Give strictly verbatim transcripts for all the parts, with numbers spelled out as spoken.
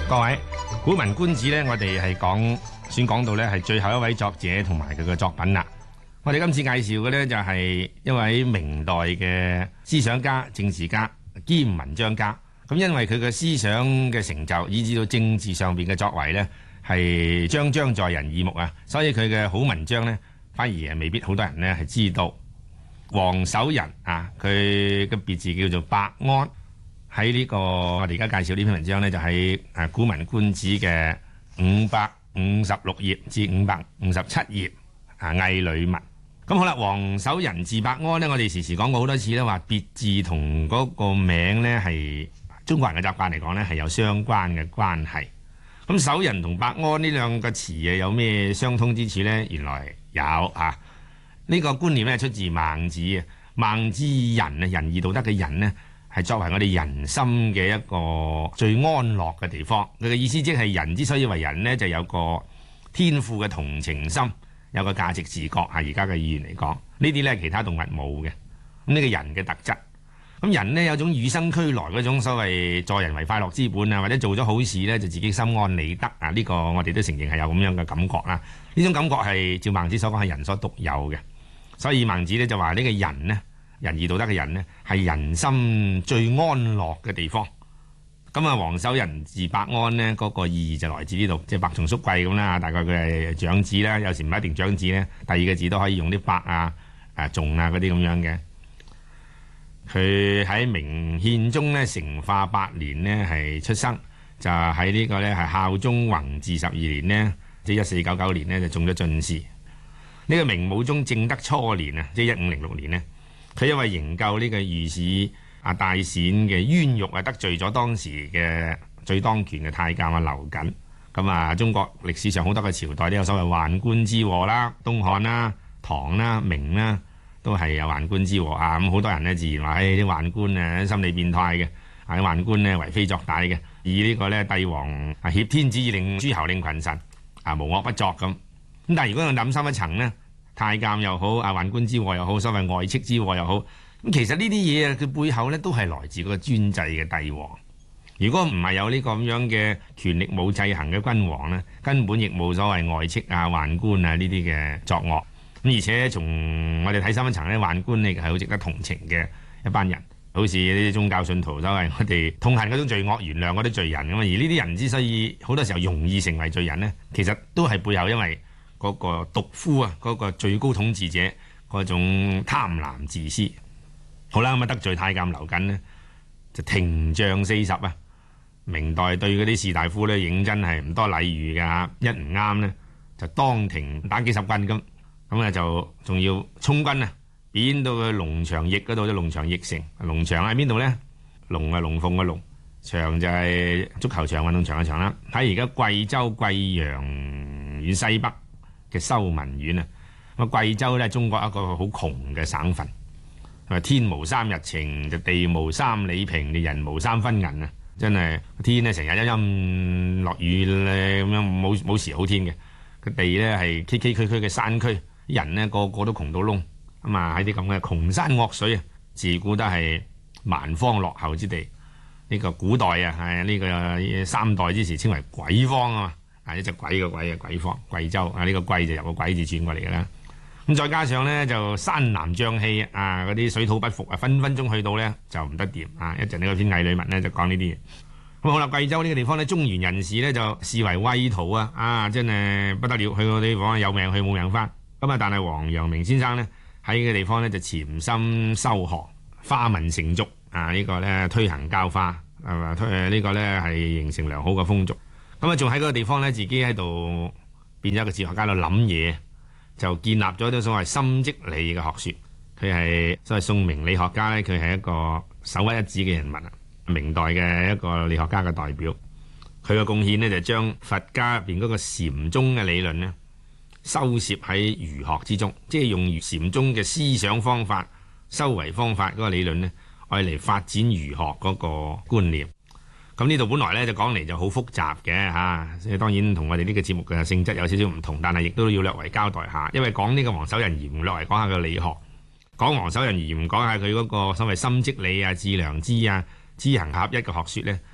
各位，古文觀止呢，我哋係講先講到呢係最後一位作者同埋佢嘅作品啦。我哋今次介紹嘅呢，就係一位明代嘅思想家、政治家兼文章家。咁因為佢嘅思想嘅成就，以至到政治上邊嘅作為呢，係張張在人耳目啊，所以佢嘅好文章呢，反而係未必好多人呢係知道。王守仁啊，佢嘅別字叫做伯安。喺呢、這個我哋而家介紹呢篇文章呢，就喺誒古文觀止嘅五百五十六頁至五百五十七頁啊魏呂文。咁好啦，王守仁字伯安呢，我哋時時講過好多次咧，話別字同嗰個名呢係中國人嘅習慣嚟講呢係有相關嘅關係。咁守仁同伯安呢兩個詞啊有咩相通之處呢？原來有啊，呢、這個觀念呢出自孟子啊。孟子仁啊，仁義道德嘅仁呢，係作為我哋人心嘅一個最安樂嘅地方。佢嘅意思即係人之所以為人呢，就有個天賦嘅同情心，有個價值自覺。係而家嘅語言嚟講，呢啲呢其他動物冇嘅。咁呢個人嘅特質，咁人呢有種與生俱來嗰種所謂助人為快樂之本啊，或者做咗好事呢，就自己心安理得啊。呢個我哋都承認係有咁樣嘅感覺啦。呢種感覺係照孟子所講係人所獨有嘅。所以孟子呢就話呢個人呢，仁義道德嘅人呢，係人心最安樂嘅地方。咁啊，王守仁字伯安呢，嗰、那個意義就來自呢度，即係伯仲叔貴咁啦。大概佢係長子啦，有時唔一定長子呢，第二個字都可以用啲伯啊、誒仲啊嗰啲咁樣嘅。佢喺明憲宗呢，成化八年呢係出生，就喺呢個呢係孝宗弘治十二年呢，即係一四九九年呢就中咗進士。呢、這個明武宗正德初年啊，即係一五零六年呢。佢因為營救呢個御史啊大冼嘅冤獄啊，得罪咗當時嘅最當權嘅太監啊劉瑾。咁啊，中國歷史上好多個朝代都有所謂宦官之禍啦，東漢啦、唐啦、明啦，都係有宦官之禍啊。咁好多人呢，自然話，誒啲宦官啊心理變態嘅，啊啲宦官呢為非作歹嘅，以呢個呢帝王啊挾天子以令諸侯令群臣啊無惡不作咁。咁但係如果我諗深一層呢，太監又好，啊宦官之禍又好，所謂外戚之禍又好，咁其實呢啲嘢啊，佢背後呢都係來自嗰個專制嘅帝王。如果唔係有呢個咁樣嘅權力冇制衡嘅君王呢，根本亦冇所謂外戚啊、宦官啊呢啲嘅作惡。咁而且從我哋睇深一層呢，宦官亦係好值得同情嘅一班人，好似呢啲宗教信徒所謂我哋痛恨嗰種罪惡，原諒嗰啲罪人咁啊。而呢啲人之所以好多時候容易成為罪人呢，其實都係背後因為嗰個獨夫啊，嗰個最高統治者嗰種貪婪自私。好啦，咁啊得罪太監劉瑾呢，就廷杖四十啊。明代對嗰啲士大夫呢，認真係唔多禮遇㗎嚇，一唔啱呢，就當庭打幾十棍咁。咁啊就仲要充軍啊，貶到去龍場驛嗰度，即龍場驛城。龍場喺邊度呢？龍啊龍鳳嘅龍，場就係足球場、運動場嘅場啦。喺而家貴州貴陽縣西北嘅修文縣啊，咁貴州咧，中國一個好窮嘅省份，係天無三日晴，就地無三里平，就人無三分銀啊！真係天咧成日陰陰落雨咧，咁樣冇冇時好天嘅。個地咧係崎崎嶇嶇嘅山區，人呢個個都窮到窿咁啊！喺啲咁嘅窮山惡水啊，自古都係蠻荒落後之地。呢、這個古代啊，係呢個三代之時稱為鬼荒啊嘛。啊！一隻鬼嘅鬼嘅鬼方貴州啊，呢、這個貴就由個鬼字轉過嚟嘅啦。咁再加上呢，就山南瘴氣啊，嗰啲水土不服啊，分分鐘去到呢就唔得掂啊！一陣呢個篇魏呂文呢，就講呢啲嘢。咁好啦，貴州呢個地方呢，中原人士呢就視為畏途啊！啊，真係不得了，去個地方有命去冇命返。咁啊，但係王陽明先生呢，喺呢個地方呢，就潛心修學，化民成俗啊！呢、這個呢，推行教化係嘛，推呢、這個呢，係形成良好嘅風俗。咁啊，仲喺嗰個地方呢，自己喺度變咗一個哲學家度諗嘢。就建立咗啲所謂心即理嘅學說，佢係所謂宋明理學家咧，佢係一個首屈一指嘅人物啊！明代嘅一個理學家嘅代表，佢嘅貢獻呢，就將佛家入邊嗰個禪宗嘅理論呢，收攝喺儒學之中，即係用禪宗嘅思想方法、修為方法嗰個理論呢，愛嚟發展儒學嗰個觀念。咁呢度本來咧就講嚟就好複雜嘅嚇，所以當然同我哋呢個節目嘅性質有少少唔同，但係亦都要略為交代下。因為講呢個王守仁而唔略為講下個理學，講王守仁而唔講下佢嗰個所謂心即理啊、致良知啊、知行合一嘅學說呢，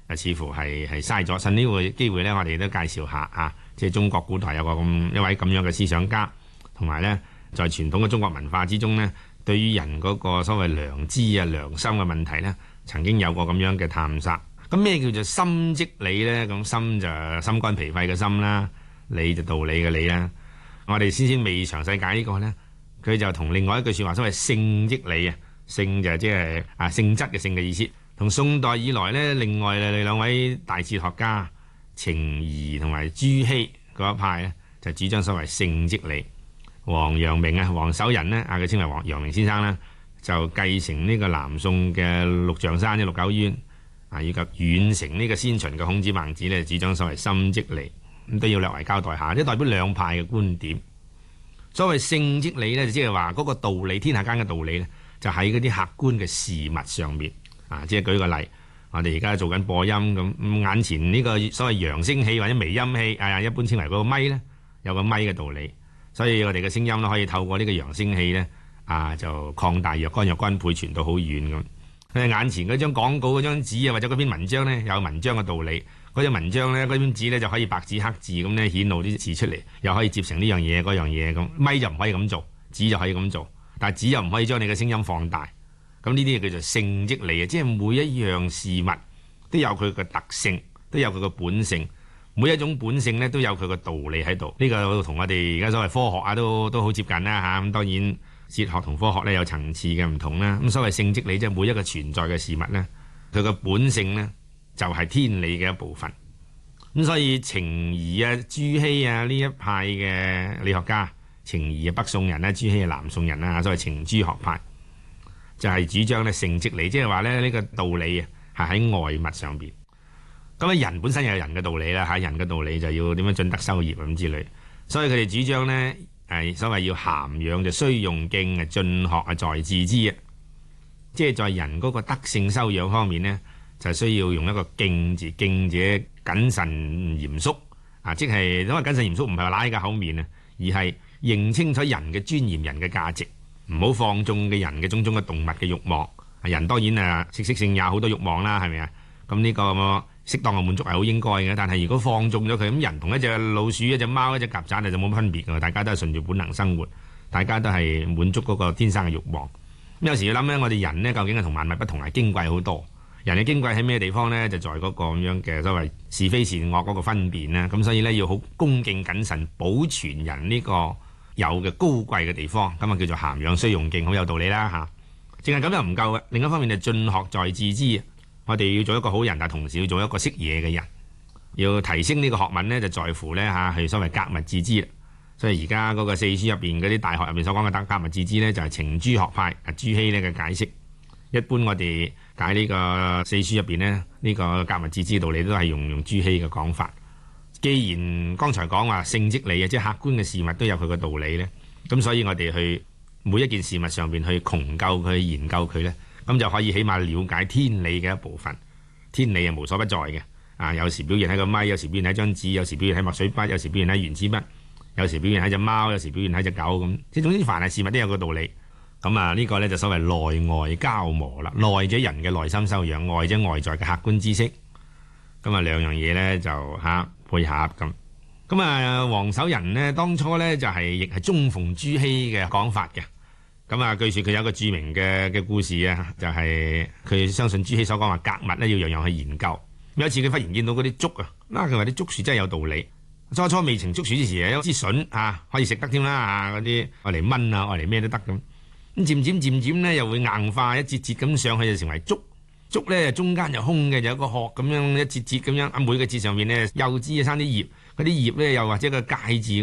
啊，似乎係係嘥咗。趁呢個機會呢，我哋都介紹下啊，即係中國古代有個咁一位咁樣嘅思想家，同埋呢，在傳統嘅中國文化之中呢，對於人嗰個所謂良知啊、良心嘅問題呢，曾經有過咁樣嘅探索。咁咩叫做心即理呢？咁心就心肝脾肺嘅心啦，理就道理嘅理啦。我哋先先未詳細解呢個呢，佢就同另外一句説話，所謂性即理啊，性就即係啊性質嘅性嘅意思。同宋代以來呢，另外誒兩位大哲學家程頤同埋朱熹嗰一派呢，就主張所謂性即理。王陽明啊，王守仁呢，啊佢稱為王陽明先生啦，就繼承呢個南宋嘅陸象山嘅陸九淵啊，以及遠承呢個先秦嘅孔子孟子呢，主張所謂心即理。咁都要略為交代下，即代表兩派嘅觀點。所謂性即理呢，就即係話嗰個道理，天下間嘅道理呢，就喺嗰啲客觀嘅事物上面。啊！即係舉個例，我哋而家做緊播音咁，眼前呢個所謂揚聲器或者微音器，啊，一般稱為嗰個咪呢，有個咪嘅道理，所以我哋嘅聲音咧可以透過呢個揚聲器呢，啊，就擴大若干若干倍傳到好遠咁。佢眼前嗰張廣告嗰張紙啊，或者嗰篇文章呢，有文章嘅道理，嗰張文章呢，嗰篇紙呢，就可以白紙黑字咁呢顯露啲字出嚟，又可以接成呢樣嘢嗰樣嘢咁。咪就唔可以咁做，紙就可以咁做，但係紙又唔可以將你嘅聲音放大。咁呢啲就叫做性即理啊！即係每一樣事物都有佢嘅特性，都有佢嘅本性。每一種本性咧都有佢嘅道理喺度。呢、這個同我哋而家所謂科學啊都都好接近啦嚇。咁、啊、當然哲學同科學咧有層次嘅唔同啦。咁所謂性即理，即係每一個存在嘅事物咧，佢嘅本性咧就係天理嘅一部分。咁所以程頤啊、朱熹啊呢一派嘅理學家，程頤啊北宋人啦，朱熹係南宋人啦，所謂程朱學派。就係主張咧性即理，即係話咧呢個道理啊，係喺外物上邊。咁啊，人本身有人嘅道理啦嚇，人嘅道理就要點樣進德修業咁之類。所以佢哋主張呢，係所謂要涵養就須用敬啊，進學啊在致知啊。即係在人嗰個德性修養方面呢，就需要用一個敬字，敬者謹慎嚴肅啊，即係因為謹慎嚴肅唔係話揦個口面啊，而係認清楚人嘅尊嚴、人嘅價值。唔好放縱嘅人嘅種種嘅動物嘅慾望，人當然啊食色性也好多慾望啦，係咪啊？咁呢個適當嘅滿足係好應該嘅，但係如果放縱咗佢，咁人同一隻老鼠、一隻貓、一隻曱甴就冇乜分別㗎，大家都係順住本能生活，大家都係滿足嗰個天生嘅慾望。咁有時要諗咧，我哋人呢究竟係同萬物不同，係矜貴好多。人嘅矜貴喺咩地方呢？就在嗰個咁樣嘅所謂是非善惡嗰個分辨啦。咁所以呢，要好恭敬謹慎，保存人呢個有嘅高貴嘅地方，咁啊叫做涵養須用敬，好有道理啦嚇。淨係咁又唔夠嘅，另一方面就進學在致知，我哋要做一個好人，但同時要做一個識嘢嘅人，要提升呢個學問呢，就在乎呢嚇係所謂格物致知啦。所以而家嗰個四書入邊嗰啲大學入邊所講嘅格物致知呢，就係程朱學派啊朱熹呢嘅解釋。一般我哋解呢個四書入邊呢，呢、這個格物致知道理都係用用朱熹嘅講法。既然剛才講話性即理啊，即係客觀嘅事物都有佢嘅道理呢，咁所以我哋去每一件事物上邊去窮究佢、研究佢呢，咁就可以起碼了解天理嘅一部分。天理係無所不在嘅，啊，有時表現喺個咪，有時表現喺張紙，有時表現喺墨水筆，有時表現喺原子筆，有時表現喺隻貓，有時表現喺隻狗咁。即係總之，凡係事物都有個道理。咁啊，呢個呢就所謂內外交磨啦。內者人嘅內心修養，外者外在嘅客觀知識。咁啊，兩樣嘢呢就嚇配合咁。咁啊，王守仁呢當初呢就係亦係中奉朱熹嘅講法嘅。咁啊，據説佢有一個著名嘅嘅故事啊，就係佢相信朱熹所講話格物呢要樣樣去研究。有一次佢忽然見到嗰啲竹啊，嗱佢話啲竹樹真係有道理。初初未成竹樹之時，有支筍啊可以食得添啦啊，嗰啲愛嚟炆啊，愛嚟咩都得咁。咁漸漸漸漸呢，又會硬化，一節節咁上去就成為竹。竹呢中間又空嘅，就有個殼咁樣一節節咁樣。啊，每個節上面呢，幼枝啊生啲葉，嗰啲葉呢又或者個介字。